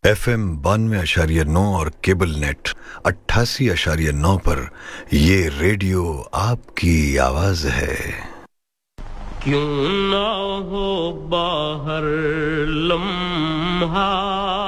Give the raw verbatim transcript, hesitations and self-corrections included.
F M बानवे आशार्य नौ और cable net अट्ठासी आशार्य नौ पर ये रेडियो आपकी आवाज है। क्यों ना हो बाहर लम्हा